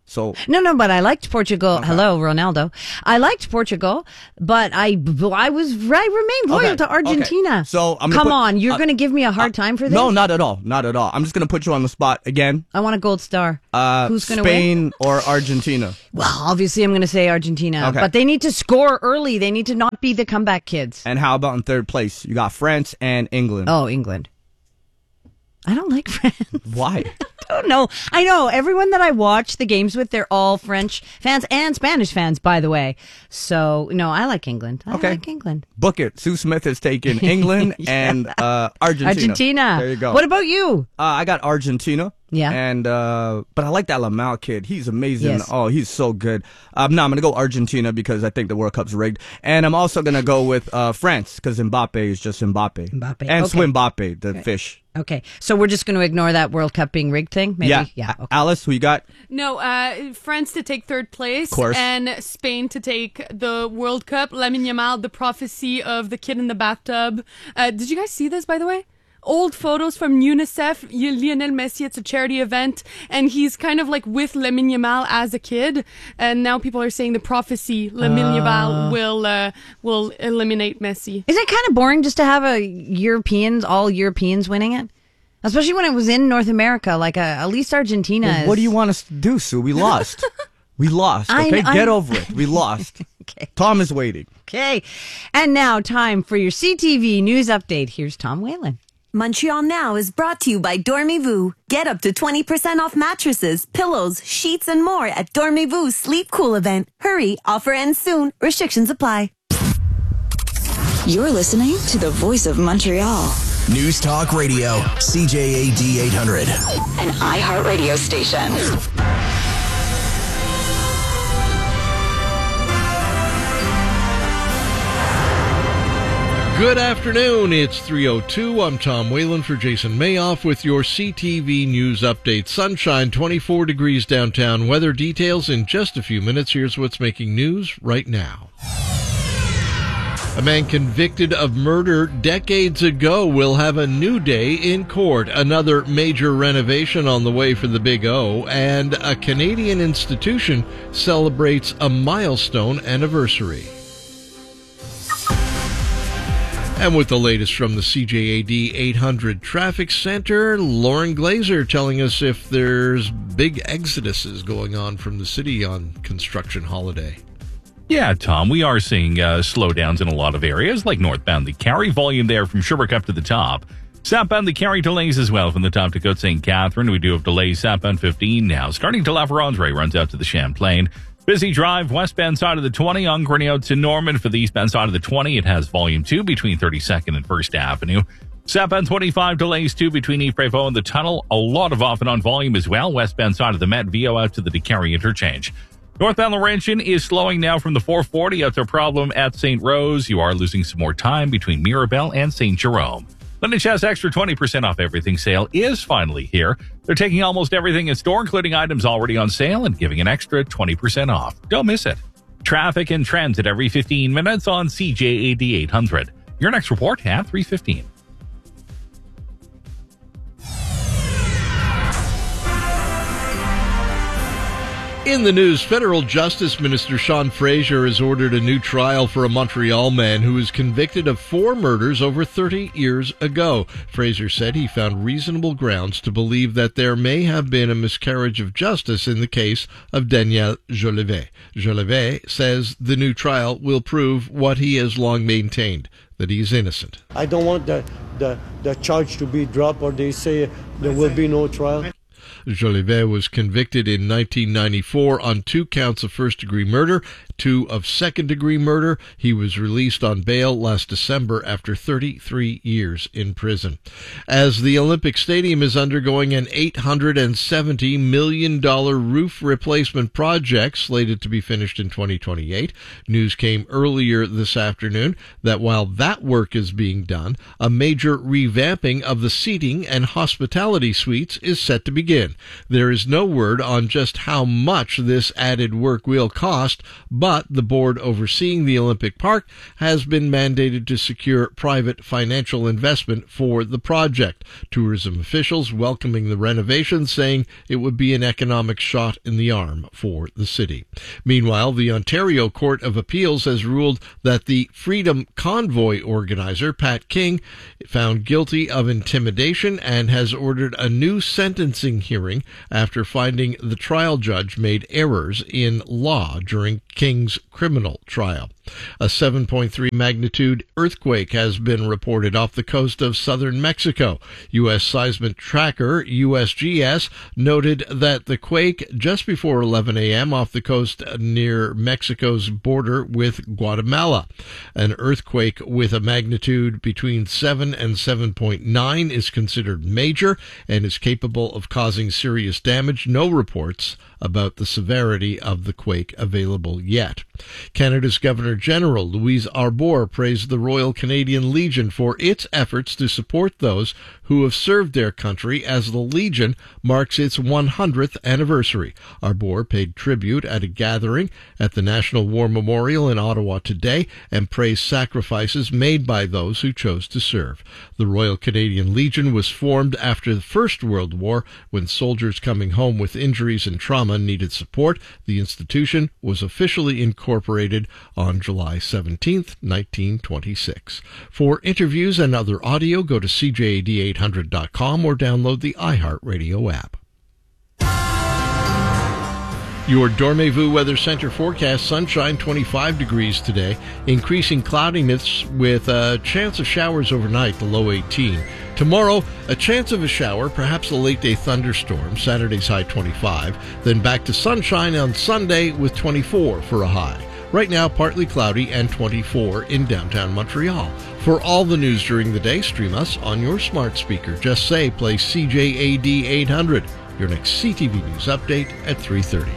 So no, no, but I liked Portugal. Okay. Hello, Ronaldo. I liked Portugal, but I, I was, I remained loyal okay. to Argentina. Okay. So I'm come put, on, you're uh, going to give me a hard uh, time for this? No, not at all, not at all. I'm just going to put you on the spot again. I want a gold star. Uh, Who's going to win? Spain or Argentina? Well, obviously I'm going to say Argentina, okay. but they need to score early. They need to not be the comeback kids. And how about in third place? You got France and England. Oh, England. I don't like France. Why? I don't know. I know everyone that I watch the games with, they're all French fans and Spanish fans, by the way. So, no, I like England. I okay. like England. Book it. Sue Smith has taken England yeah. and uh, Argentina. Argentina. There you go. What about you? Uh, I got Argentina. Yeah. And, uh, but I like that Lamau kid. He's amazing. Yes. Oh, he's so good. Um, no, I'm going to go Argentina because I think the World Cup's rigged. And I'm also going to go with uh, France because Mbappe is just Mbappe. Mbappe. And okay. Swim Mbappe, the okay. fish. Okay. So we're just going to ignore that World Cup being rigged thing? Maybe? Yeah. yeah okay. Alice, who you got? No, uh, France to take third place. Of course. And Spain to take the World Cup. Lamine Yamal, the prophecy of the kid in the bathtub. Uh, did you guys see this, by the way? Old photos from UNICEF, Lionel Messi, it's a charity event, and he's kind of like with Lamine Yamal as a kid, and now people are saying the prophecy, Lamine uh, Yamal will uh, will eliminate Messi. Is it kind of boring just to have a Europeans, all Europeans winning it? Especially when it was in North America, like uh, at least Argentina well, is... What do you want us to do, Sue? We lost. we lost, okay? I, Get over it. We lost. Okay. Tom is waiting. Okay. And now time for your C T V news update. Here's Tom Whalen. Montreal Now is brought to you by Dormez-vous. Get up to twenty percent off mattresses, pillows, sheets, and more at Dormez-vous Sleep Cool event. Hurry, offer ends soon. Restrictions apply. You're listening to the voice of Montreal. News Talk Radio, C J A D eight hundred. An iHeartRadio station. Good afternoon. It's three oh two. I'm Tom Whalen for Jason Mayoff with your C T V News Update. Sunshine, twenty-four degrees downtown. Weather details in just a few minutes. Here's what's making news right now. A man convicted of murder decades ago will have a new day in court. Another major renovation on the way for the Big O, and a Canadian institution celebrates a milestone anniversary. And with the latest from the C J A D eight hundred Traffic Center, Lauren Glazer telling us if there's big exoduses going on from the city on construction holiday. Yeah, Tom, we are seeing uh, slowdowns in a lot of areas, like northbound the Carry, volume there from Sherbrooke up to the top. Southbound the Carry delays as well from the top to Côte Saint Catherine. We do have delays southbound fifteen now. Starting to La Vérendrye, runs out to the Champlain. Busy drive, westbound side of the twenty on Grignard to Norman. For the eastbound side of the twenty, it has volume two between thirty-second and First Avenue. Southbound twenty-five delays two between Yves Prévost and the tunnel. A lot of off and on volume as well. Westbound side of the Met, V O out to the DeCarry interchange. Northbound Laurentian is slowing now from the four forty. That's a problem at Saint Rose. You are losing some more time between Mirabel and Saint Jerome. London Chess extra twenty percent off everything sale is finally here. They're taking almost everything in store, including items already on sale, and giving an extra twenty percent off. Don't miss it. Traffic and transit every fifteen minutes on C J A D eight hundred. Your next report at three fifteen. In the news, Federal Justice Minister Sean Fraser has ordered a new trial for a Montreal man who was convicted of four murders over thirty years ago. Fraser said he found reasonable grounds to believe that there may have been a miscarriage of justice in the case of Daniel Jolivet. Jolivet says the new trial will prove what he has long maintained, that he's innocent. I don't want the, the, the charge to be dropped, or they say there will be no trial. Jolivet was convicted in nineteen ninety-four on two counts of first-degree murder, two of second-degree murder. He was released on bail last December after thirty-three years in prison. As the Olympic Stadium is undergoing an eight hundred seventy million dollars roof replacement project slated to be finished in twenty twenty-eight, news came earlier this afternoon that while that work is being done, a major revamping of the seating and hospitality suites is set to begin. There is no word on just how much this added work will cost, but but the board overseeing the Olympic Park has been mandated to secure private financial investment for the project. Tourism officials welcoming the renovations, saying it would be an economic shot in the arm for the city. Meanwhile, the Ontario Court of Appeals has ruled that the Freedom Convoy organizer, Pat King, found guilty of intimidation and has ordered a new sentencing hearing after finding the trial judge made errors in law during King's criminal trial. A seven point three magnitude earthquake has been reported off the coast of southern Mexico. U S seismic tracker U S G S noted that the quake just before eleven a.m. off the coast near Mexico's border with Guatemala. An earthquake with a magnitude between seven and seven point nine is considered major and is capable of causing serious damage. No reports about the severity of the quake available yet. Canada's Governor General Louise Arbour praised the Royal Canadian Legion for its efforts to support those who have served their country as the Legion marks its one hundredth anniversary. Arbour paid tribute at a gathering at the National War Memorial in Ottawa today and praised sacrifices made by those who chose to serve. The Royal Canadian Legion was formed after the First World War when soldiers coming home with injuries and trauma needed support. The institution was officially incorporated on July seventeenth, nineteen twenty-six. For interviews and other audio, go to C J A D eight hundred dot com or download the iHeartRadio app. Your Dormez-vous Weather Center forecast: sunshine, twenty-five degrees today, increasing cloudiness with a chance of showers overnight, the low eighteen. Tomorrow, a chance of a shower, perhaps a late-day thunderstorm, Saturday's high twenty-five. Then back to sunshine on Sunday with twenty-four for a high. Right now, partly cloudy and twenty-four in downtown Montreal. For all the news during the day, stream us on your smart speaker. Just say, play C J A D eight hundred. Your next C T V News update at three thirty.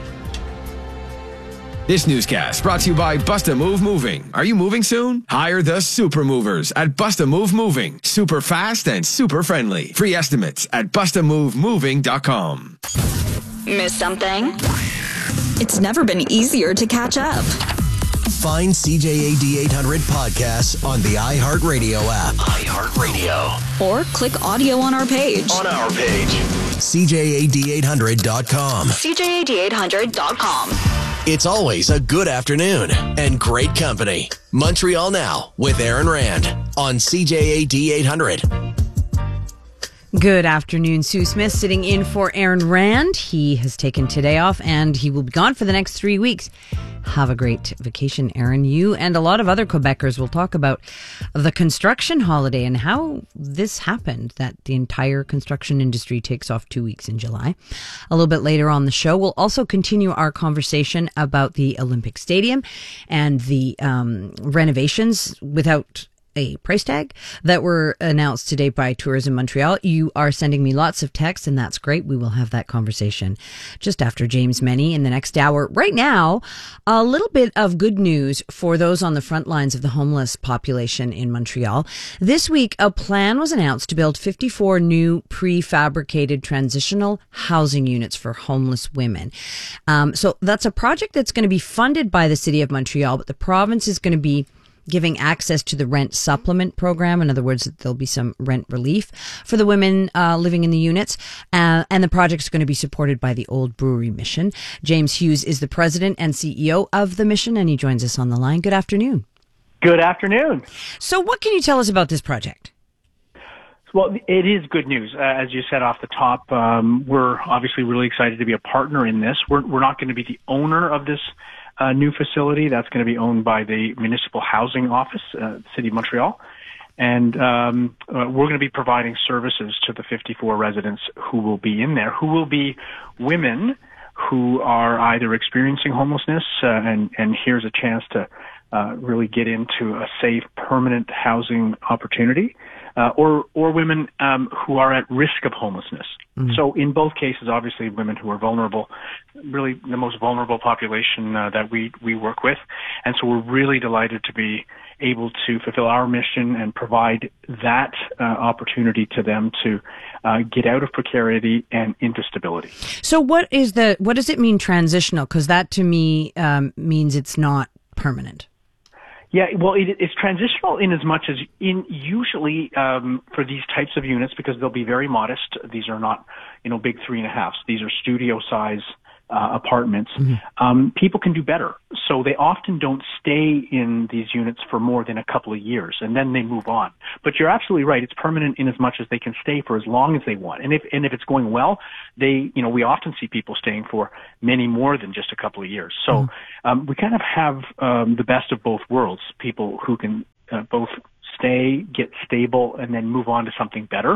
This newscast brought to you by Busta Move Moving. Are you moving soon? Hire the super movers at Busta Move Moving. Super fast and super friendly. Free estimates at busta move moving dot com. Miss something? It's never been easier to catch up. Find C J A D eight hundred podcasts on the iHeartRadio app. iHeartRadio. Or click audio on our page. On our page. C J A D eight hundred dot com. C J A D eight hundred dot com. It's always a good afternoon and great company. Montreal Now with Aaron Rand on C J A D eight hundred. Good afternoon. Sue Smith sitting in for Aaron Rand. He has taken today off and he will be gone for the next three weeks. Have a great vacation, Aaron. You and a lot of other Quebecers will talk about the construction holiday and how this happened, that the entire construction industry takes off two weeks in July. A little bit later on the show, we'll also continue our conversation about the Olympic Stadium and the um, renovations without a price tag that were announced today by Tourism Montreal. You are sending me lots of texts, and that's great. We will have that conversation just after James Meny in the next hour. Right now, a little bit of good news for those on the front lines of the homeless population in Montreal. This week, a plan was announced to build fifty-four new prefabricated transitional housing units for homeless women. Um, so that's a project that's going to be funded by the City of Montreal, but the province is going to be giving access to the rent supplement program. In other words, there'll be some rent relief for the women uh, living in the units. Uh, and the project is going to be supported by the Old Brewery Mission. James Hughes is the president and C E O of the mission, and he joins us on the line. Good afternoon. Good afternoon. So what can you tell us about this project? Well, it is good news. Uh, as you said off the top, um, we're obviously really excited to be a partner in this. We're, we're not going to be the owner of this Uh, new facility. That's going to be owned by the Municipal Housing Office, uh, City of Montreal. And um, uh, we're going to be providing services to the fifty-four residents who will be in there, who will be women who are either experiencing homelessness, uh, and, and here's a chance to uh, really get into a safe, permanent housing opportunity. uh, or or women um, who are at risk of homelessness. Mm. So in both cases, obviously, women who are vulnerable, really the most vulnerable population uh, that we we work with, and so we're really delighted to be able to fulfill our mission and provide that uh, opportunity to them to uh, get out of precarity and into stability. So what is the what does it mean transitional? Because that to me um, means it's not permanent. Yeah, well, it, it's transitional in as much as in usually um, for these types of units, because they'll be very modest. These are not, you know, big three and a halves. These are studio size uh, apartments. Mm-hmm. Um, people can do better, so they often don't stay in these units for more than a couple of years, and then they move on. But you're absolutely right; it's permanent in as much as they can stay for as long as they want. And if and if it's going well, they, you know, we often see people staying for many more than just a couple of years. So mm-hmm. um, we kind of have um, the best of both worlds: people who can uh, both stay, get stable, and then move on to something better,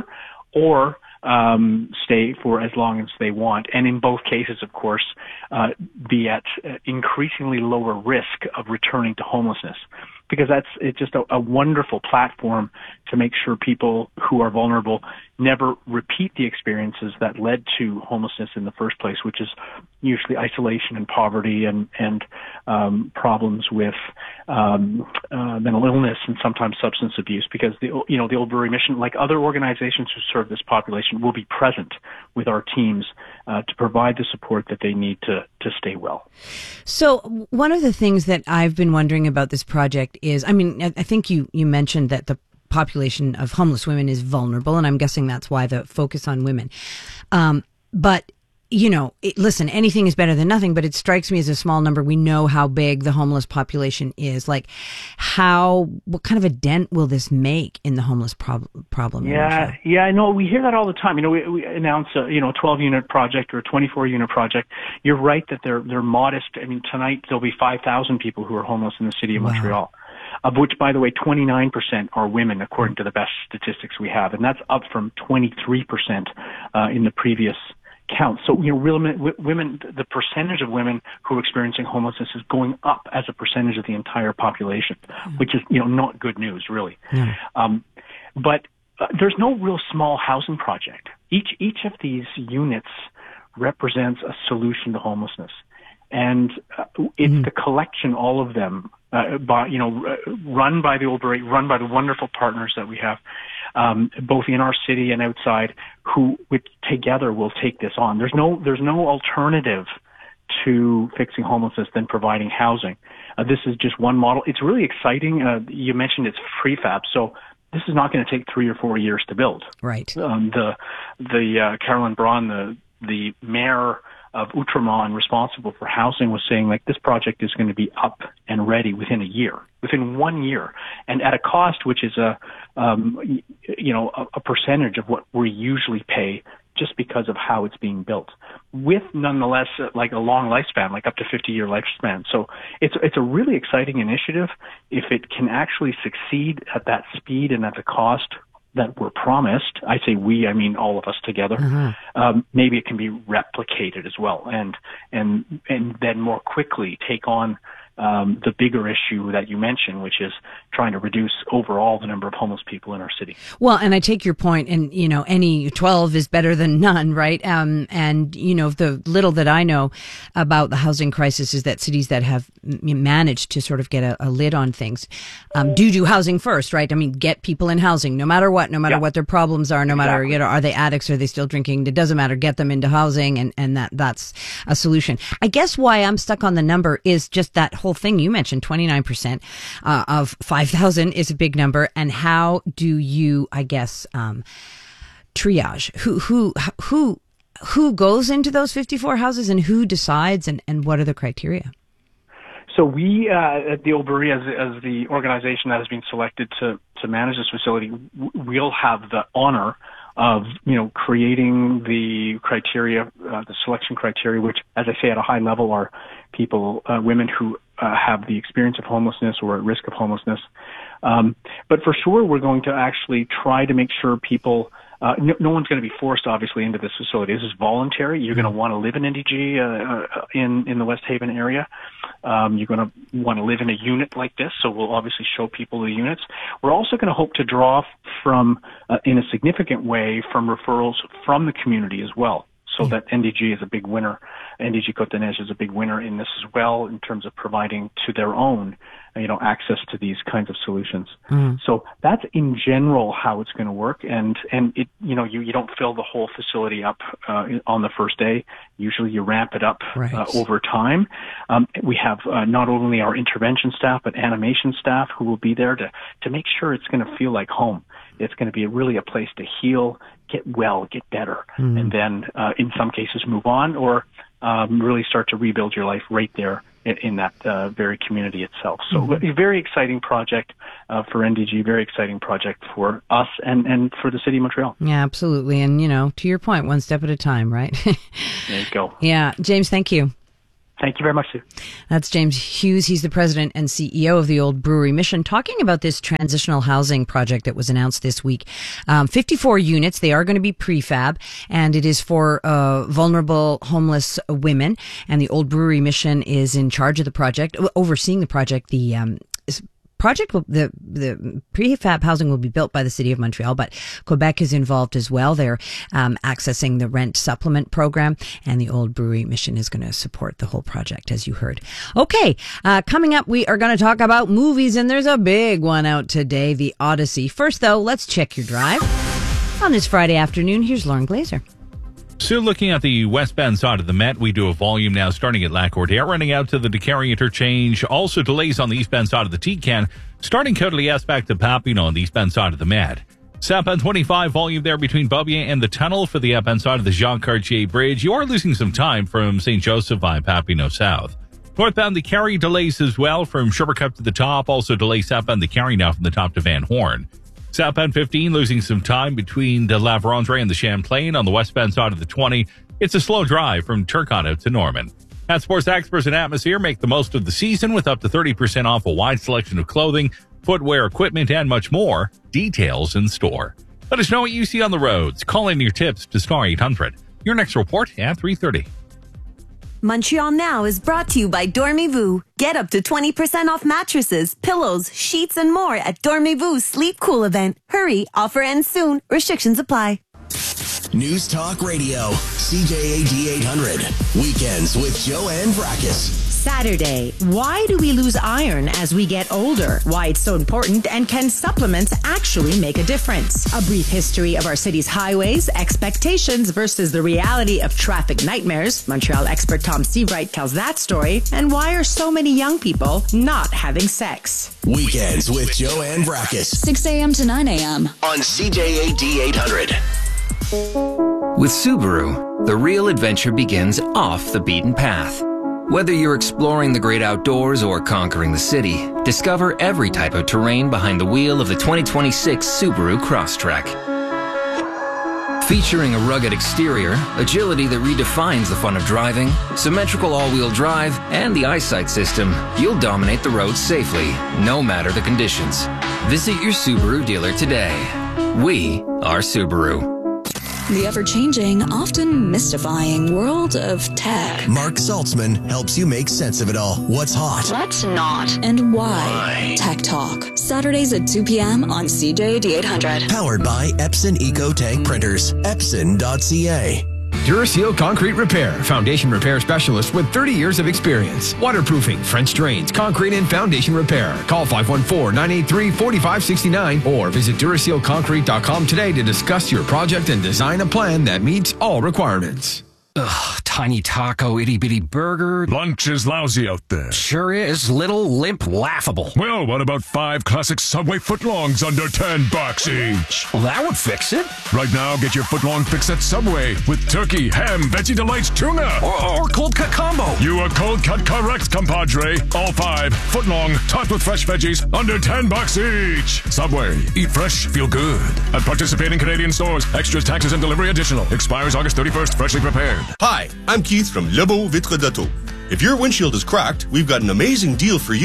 or um, stay for as long as they want. And in both cases, of course, uh, be at uh, increasingly lower risk of returning to homelessness, because that's it's just a, a wonderful platform to make sure people who are vulnerable never repeat the experiences that led to homelessness in the first place, which is usually isolation and poverty and, and um, problems with um, uh, mental illness and sometimes substance abuse, because the, you know, the Old Brewery Mission, like other organizations who serve this population, will be present with our teams uh, to provide the support that they need to, to stay well. So one of the things that I've been wondering about this project is, I mean, I think you, you mentioned that the population of homeless women is vulnerable, and I'm guessing that's why the focus on women. Um, but, you know, it, listen, anything is better than nothing, but it strikes me as a small number. We know how big the homeless population is. Like, how, what kind of a dent will this make in the homeless prob- problem? Yeah, yeah, I know. We hear that all the time. You know, we, we announce a, you know, twelve unit project or a twenty-four unit project. You're right that they're, they're modest. I mean, tonight there'll be five thousand people who are homeless in the city of wow. Montreal. Of which, by the way, twenty-nine percent are women, according to the best statistics we have. And that's up from twenty-three percent uh, in the previous count. So, you know, women, women, the percentage of women who are experiencing homelessness is going up as a percentage of the entire population, mm. which is, you know, not good news, really. Mm. Um, but uh, there's no real small housing project. Each, each of these units represents a solution to homelessness. And uh, it's mm. the collection, all of them, Uh, by, you know, run by the Old Brewery, run by the wonderful partners that we have, um, both in our city and outside, who which together will take this on. There's no, there's no alternative to fixing homelessness than providing housing. Uh, this is just one model. It's really exciting. Uh, you mentioned it's prefab, so this is not going to take three or four years to build. Right. Um, the the uh, Carolyn Braun, the the mayor of Outremont and responsible for housing, was saying, like, this project is going to be up and ready within a year, within one year, and at a cost which is a, um, you know, a, a percentage of what we usually pay just because of how it's being built, with nonetheless uh, like a long lifespan, like up to fifty year lifespan. So it's it's a really exciting initiative. If it can actually succeed at that speed and at the cost that we're promised, I say we, I mean all of us together, mm-hmm. um, maybe it can be replicated as well, and and and then more quickly take on um, the bigger issue that you mentioned, which is trying to reduce overall the number of homeless people in our city. Well, and I take your point, and, you know, any twelve is better than none, right? Um, and, you know, the little that I know about the housing crisis is that cities that have managed to sort of get a, a lid on things um, do do housing first, right? I mean, get people in housing, no matter what, no matter yeah. what their problems are, no exactly. matter, you know, are they addicts, are they still drinking? It doesn't matter. Get them into housing, and, and that that's a solution. I guess why I'm stuck on the number is just that whole thing you mentioned, twenty-nine percent uh, of five thousand is a big number. And how do you, I guess, um, triage who, who, who, who goes into those fifty-four houses, and who decides, and, and what are the criteria? So we, uh, at the Old Brewery, as, as the organization that has been selected to, to manage this facility, we'll have the honor of, you know, creating the criteria, uh, the selection criteria, which, as I say, at a high level are people, uh, women who uh, have the experience of homelessness or at risk of homelessness. Um, but for sure, we're going to actually try to make sure people Uh, no, no one's going to be forced, obviously, into this facility. This is voluntary. You're going to want to live in N D G uh, in in the West Haven area. Um, you're going to want to live in a unit like this, so we'll obviously show people the units. We're also going to hope to draw from, uh, in a significant way, from referrals from the community as well. So that N D G is a big winner. N D G Côte-des-Neiges is a big winner in this as well in terms of providing to their own, you know, access to these kinds of solutions. Mm. So that's in general how it's going to work. And, and it, you know, you, you don't fill the whole facility up, uh, on the first day. Usually you ramp it up, right. uh, over time. Um, we have, uh, not only our intervention staff, but animation staff who will be there to, to make sure it's going to feel like home. It's going to be really a place to heal, get well, get better, Mm. and then, uh, in some cases move on or, um, really start to rebuild your life right there in, in that, uh, very community itself. So Mm-hmm. a very exciting project, uh, for N D G, very exciting project for us and, and for the city of Montreal. Yeah, absolutely. And, you know, to your point, one step at a time, right? There you go. Yeah. James, thank you. Thank you very much, Sue. That's James Hughes. He's the president and C E O of the Old Brewery Mission, talking about this transitional housing project that was announced this week. Um, fifty-four units. They are going to be prefab, and it is for uh, vulnerable homeless women. And the Old Brewery Mission is in charge of the project, overseeing the project. The um, project will, the the prefab housing will be built by the city of Montreal, but Quebec is involved as well. They're um, accessing the rent supplement program, and the Old Brewery Mission is going to support the whole project, as you heard. Okay, uh, coming up, we are going to talk about movies, and there's a big one out today, The Odyssey. First, though, let's check your drive. On this Friday afternoon, here's Lauren Glazer. So looking at the westbound side of the Met, we do a volume now starting at Lac-Cordaire, running out to the Décarie interchange. Also delays on the eastbound side of the T-Can, starting Côte-Liesse back to Papineau on the eastbound side of the Met. Southbound twenty-five volume there between Beaubien and the tunnel for the upbound side of the Jean-Cartier Bridge. You are losing some time from Saint Joseph by Papineau South. Northbound Décarie delays as well from Sherbrooke up to the top. Also delays southbound Décarie now from the top to Van Horn. Southbound fifteen losing some time between the La Vérendrye and the Champlain on the westbound side of the twenty. It's a slow drive from Turcotte out to Norman. At Sports Experts and Atmosphere, make the most of the season with up to thirty percent off a wide selection of clothing, footwear, equipment, and much more. Details in store. Let us know what you see on the roads. Call in your tips to star eight hundred. Your next report at three thirty. Montreal Now is brought to you by Dormez-vous. Get up to twenty percent off mattresses, pillows, sheets, and more at Dormez-vous Sleep Cool event. Hurry, offer ends soon. Restrictions apply. News Talk Radio, C J A D eight hundred. Weekends with Joanne Vrackus. Saturday. Why do we lose iron as we get older? Why it's so important, and can supplements actually make a difference? A brief history of our city's highways, expectations versus the reality of traffic nightmares. Montreal expert Tom Seavright tells that story. And why are so many young people not having sex? Weekends with Joanne Vrackus. six a.m. to nine a.m. on C J A D eight hundred. With Subaru, the real adventure begins off the beaten path. Whether you're exploring the great outdoors or conquering the city, discover every type of terrain behind the wheel of the twenty twenty-six Subaru Crosstrek. Featuring a rugged exterior, agility that redefines the fun of driving, symmetrical all-wheel drive, and the eyesight system, you'll dominate the roads safely, no matter the conditions. Visit your Subaru dealer today. We are Subaru. The ever-changing, often mystifying world of tech. Mark Saltzman helps you make sense of it all. What's hot? What's not? And why? why? Tech Talk. Saturdays at two p.m. on C J A D eight hundred. Powered by Epson EcoTank Printers. Epson dot c a. Duraseal Concrete Repair, foundation repair specialist with thirty years of experience. Waterproofing, French drains, concrete and foundation repair. Call five one four, nine eight three, four five six nine or visit Duraseal Concrete dot com today to discuss your project and design a plan that meets all requirements. Ugh, tiny taco, itty bitty burger. Lunch is lousy out there. Sure is. Little, limp, laughable. Well, what about five classic Subway footlongs under ten bucks each? Well, that would fix it. Right now, get your footlong fix at Subway with turkey, ham, veggie delights, tuna. Or, or cold cut combo. You are cold cut correct, compadre. All five footlong, topped with fresh veggies, under ten bucks each. Subway. Eat fresh, feel good. At participating Canadian stores. Extras, taxes, and delivery additional. Expires August thirty-first. Freshly prepared. Hi, I'm Keith from Lebeau Vitre d'Auto. If your windshield is cracked, we've got an amazing deal for you.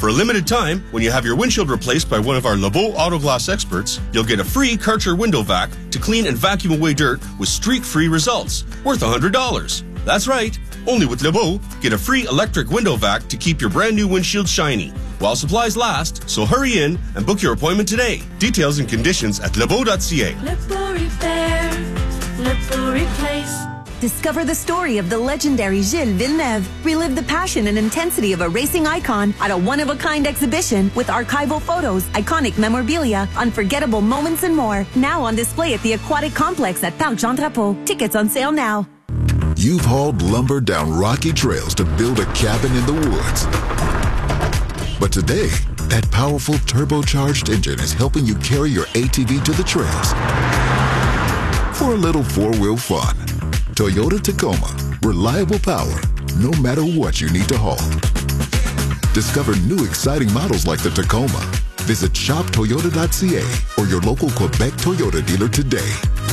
For a limited time, when you have your windshield replaced by one of our Lebeau Auto Glass experts, you'll get a free Karcher window vac to clean and vacuum away dirt with streak-free results, worth one hundred dollars. That's right. Only with Lebeau, get a free electric window vac to keep your brand new windshield shiny while supplies last, so hurry in and book your appointment today. Details and conditions at lebeau dot c a. Lebeau Repair, Lebeau Replace. Discover the story of the legendary Gilles Villeneuve. Relive the passion and intensity of a racing icon at a one-of-a-kind exhibition with archival photos, iconic memorabilia, unforgettable moments, and more. Now on display at the Aquatic Complex at Parc Jean Drapeau. Tickets on sale now. You've hauled lumber down rocky trails to build a cabin in the woods. But today, that powerful turbocharged engine is helping you carry your A T V to the trails for a little four-wheel fun. Toyota Tacoma. Reliable power, no matter what you need to haul. Discover new exciting models like the Tacoma. Visit shop toyota dot c a or your local Quebec Toyota dealer today.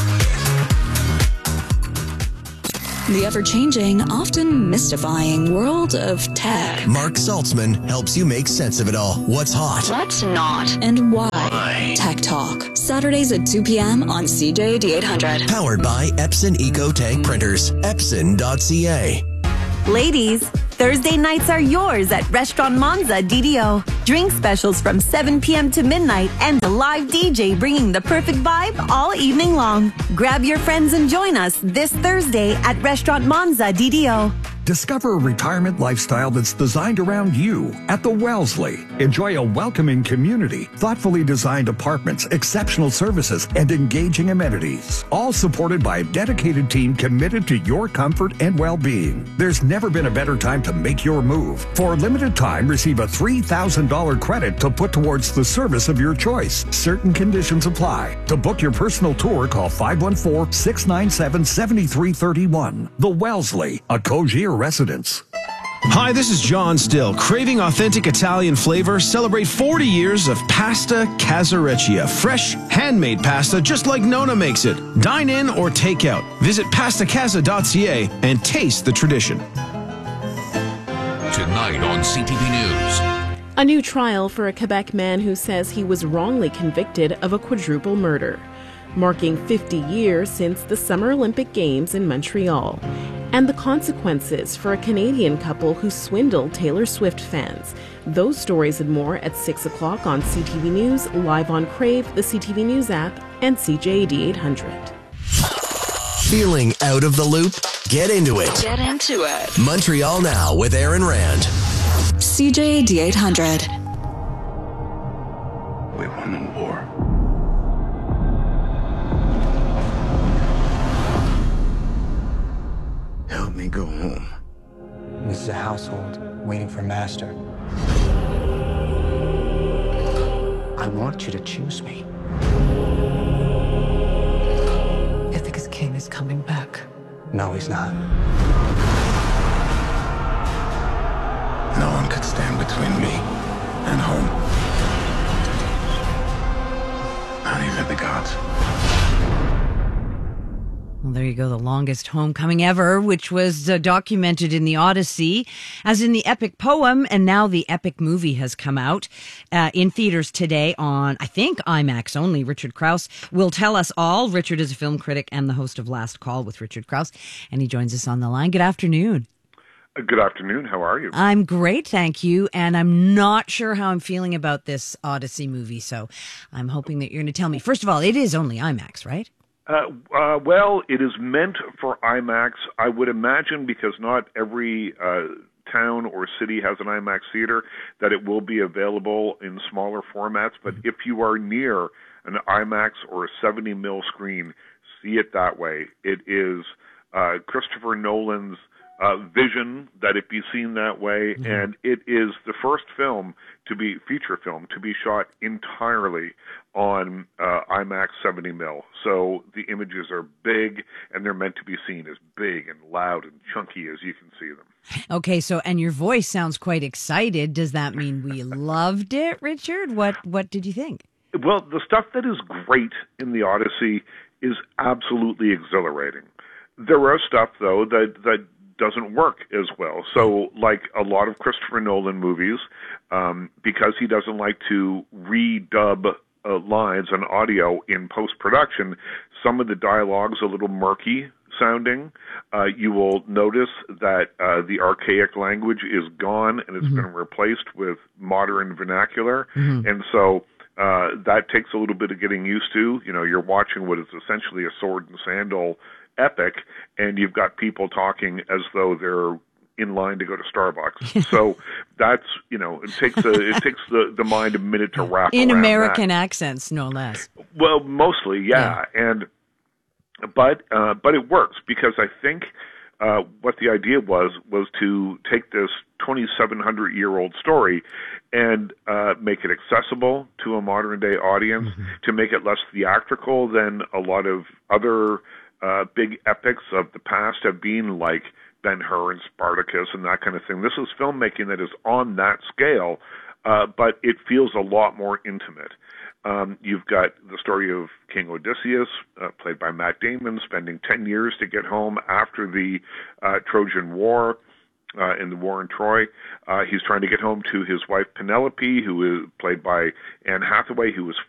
The ever-changing, often mystifying world of tech. Mark Saltzman helps you make sense of it all. What's hot? What's not? And why? Why? Tech Talk. Saturdays at two p.m. on C J A D eight hundred. Powered by Epson Eco Tank Printers. Epson dot c a. Ladies, Thursday nights are yours at Restaurant Monza D D O. Drink specials from seven p.m. to midnight and a live D J bringing the perfect vibe all evening long. Grab your friends and join us this Thursday at Restaurant Monza D D O. Discover a retirement lifestyle that's designed around you at the Wellesley. Enjoy a welcoming community, thoughtfully designed apartments, exceptional services, and engaging amenities. All supported by a dedicated team committed to your comfort and well-being. There's never been a better time to make your move. For a limited time, receive a three thousand dollars credit to put towards the service of your choice. Certain conditions apply. To book your personal tour, call five one four, six nine seven, seven three three one. The Wellesley, a Cogier residence. Hi, this is John Still. Craving authentic Italian flavor? Celebrate forty years of Pasta Casareccia. Fresh, handmade pasta just like Nona makes it. Dine in or take out. Visit pasta casa dot c a and taste the tradition. Tonight on C T V News. A new trial for a Quebec man who says he was wrongly convicted of a quadruple murder, marking fifty years since the Summer Olympic Games in Montreal, and the consequences for a Canadian couple who swindled Taylor Swift fans. Those stories and more at six o'clock on C T V News, live on Crave, the C T V News app, and C J A D eight hundred. Feeling out of the loop? Get into it. Get into it. Montreal Now with Aaron Rand. C J A D eight hundred. We won the war. Help me go home. This is a household waiting for master. I want you to choose me. Ithaca's king is coming back. No, he's not. No one could stand between me and home. Not even the gods. Well, there you go. The longest homecoming ever, which was uh, documented in the Odyssey, as in the epic poem, and now the epic movie has come out uh, in theaters today on, I think, IMAX only. Richard Krause will tell us all. Richard is a film critic and the host of Last Call with Richard Krause, and he joins us on the line. Good afternoon. Good afternoon. How are you? I'm great, thank you. And I'm not sure how I'm feeling about this Odyssey movie, so I'm hoping that you're going to tell me. First of all, it is only IMAX, right? Uh, uh, well, it is meant for IMAX, I would imagine, because not every uh, town or city has an IMAX theater, that it will be available in smaller formats. But if you are near an IMAX or a seventy mil screen, see it that way. It is uh, Christopher Nolan's uh, vision that it be seen that way, mm-hmm. and it is the first film to be, feature film, to be shot entirely on uh, IMAX seventy mil. So the images are big, and they're meant to be seen as big and loud and chunky as you can see them. Okay, so, and your voice sounds quite excited. Does that mean we loved it, Richard? What What did you think? Well, the stuff that is great in the Odyssey is absolutely exhilarating. There are stuff, though, that, that doesn't work as well. So, like a lot of Christopher Nolan movies, um, because he doesn't like to redub uh, lines and audio in post-production, some of the dialogue's a little murky sounding. Uh, you will notice that uh, the archaic language is gone and it's Mm-hmm. been replaced with modern vernacular. Mhm. And so uh, that takes a little bit of getting used to. You know, you're watching what is essentially a sword and sandal epic, and you've got people talking as though they're in line to go to Starbucks. So that's, you know, it takes a, it takes the, the mind a minute to wrap In around American that. accents, no less. Well, mostly, yeah. And but uh, but it works because I think uh, what the idea was was to take this twenty-seven hundred year old story and uh, make it accessible to a modern day audience, Mm-hmm. to make it less theatrical than a lot of other uh, big epics of the past have been, like Ben-Hur and Spartacus and that kind of thing. This is filmmaking that is on that scale, uh, but it feels a lot more intimate. Um, you've got the story of King Odysseus, uh, played by Matt Damon, spending ten years to get home after the uh, Trojan War, uh, in the war in Troy. Uh, he's trying to get home to his wife Penelope, who is played by Anne Hathaway, who was